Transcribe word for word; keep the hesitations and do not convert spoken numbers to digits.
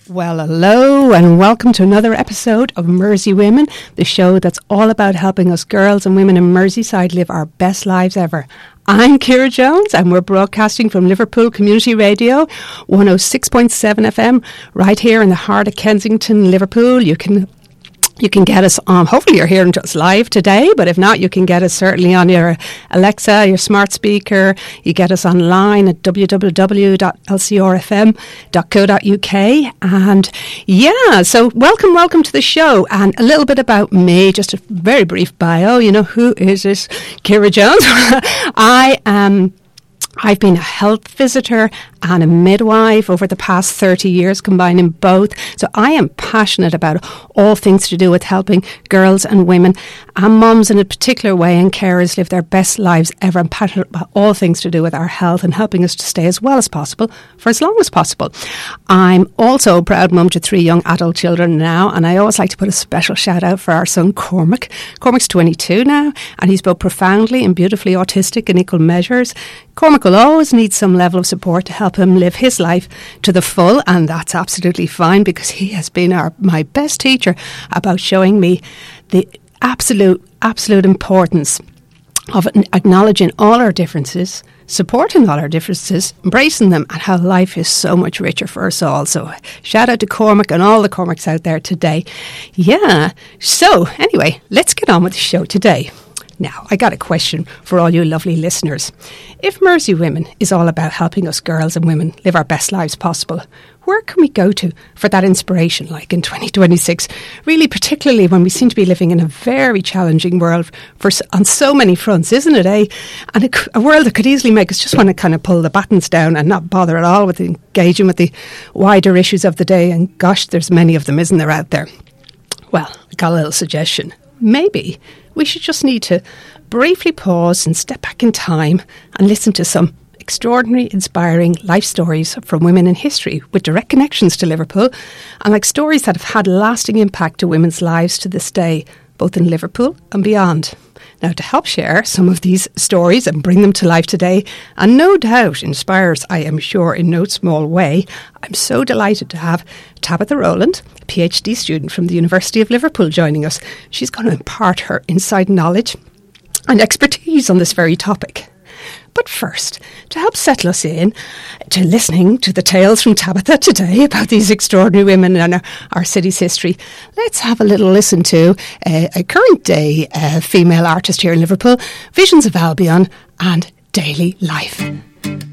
Well, hello and welcome to another episode of Mersey Women, the show that's all about helping us girls and women in Merseyside live our best lives ever. I'm Ciara Jones and we're broadcasting from Liverpool Community Radio, one oh six point seven F M, right here in the heart of Kensington, Liverpool. You can You can get us on, hopefully you're hearing us live today, but if not, you can get us certainly on your Alexa, your smart speaker. You get us online at w w w dot l c r f m dot co dot u k. And yeah, so welcome, welcome to the show. And a little bit about me, just a very brief bio. You know, who is this? Ciara Jones. I am... I've been a health visitor and a midwife over the past thirty years, combining both. So I am passionate about all things to do with helping girls and women and mums in a particular way and carers live their best lives ever. I'm passionate about all things to do with our health and helping us to stay as well as possible for as long as possible. I'm also a proud mum to three young adult children now, and I always like to put a special shout out for our son Cormac. Cormac's twenty-two now, and he's both profoundly and beautifully autistic in equal measures. Cormac will always need some level of support to help him live his life to the full, and that's absolutely fine because he has been our my best teacher about showing me the absolute, absolute importance of acknowledging all our differences, supporting all our differences, embracing them, and how life is so much richer for us all. So shout out to Cormac and all the Cormacs out there today. Yeah, so anyway, let's get on with the show today. Now, I got a question for all you lovely listeners. If Mersey Women is all about helping us girls and women live our best lives possible, where can we go to for that inspiration, like in twenty twenty-six? Really, particularly when we seem to be living in a very challenging world for on so many fronts, isn't it, eh? And a, a world that could easily make us just want to kind of pull the buttons down and not bother at all with engaging with the wider issues of the day. And gosh, there's many of them, isn't there, out there? Well, I got a little suggestion. Maybe we should just need to briefly pause and step back in time and listen to some extraordinary, inspiring life stories from women in history with direct connections to Liverpool, and like stories that have had lasting impact to women's lives to this day, both in Liverpool and beyond. Now, to help share some of these stories and bring them to life today, and no doubt inspires, I am sure, in no small way, I'm so delighted to have Tabitha Rowland, a PhD student from the University of Liverpool, joining us. She's going to impart her inside knowledge and expertise on this very topic. But first, to help settle us in to listening to the tales from Tabitha today about these extraordinary women and our, our city's history, let's have a little listen to uh, a current day uh, female artist here in Liverpool, Visions of Albion and Daily Life.